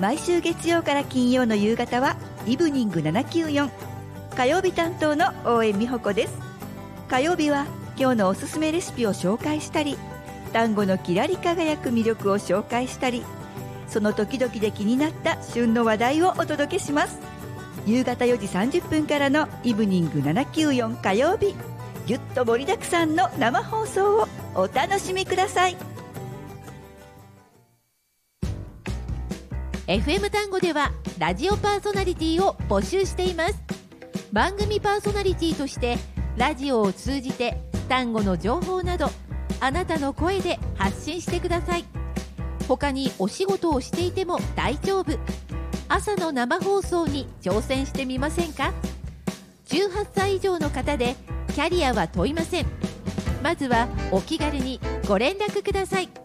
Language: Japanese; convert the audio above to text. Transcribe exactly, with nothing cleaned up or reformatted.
毎週月曜から金曜の夕方はイブニングななきゅうよん、火曜日担当の大江美穂子です。火曜日は今日のおすすめレシピを紹介したり、単語のキラリ輝く魅力を紹介したり、その時々で気になった旬の話題をお届けします。夕方よじさんじゅっぷんからのイブニングななきゅうよん火曜日、ぎゅっと盛りだくさんの生放送をお楽しみください。 エフエム 単語ではラジオパーソナリティを募集しています。番組パーソナリティとしてラジオを通じて単語の情報などあなたの声で発信してください。他にお仕事をしていても大丈夫、朝の生放送に挑戦してみませんか？じゅうはっさい以上の方でキャリアは問いません。まずはお気軽にご連絡ください。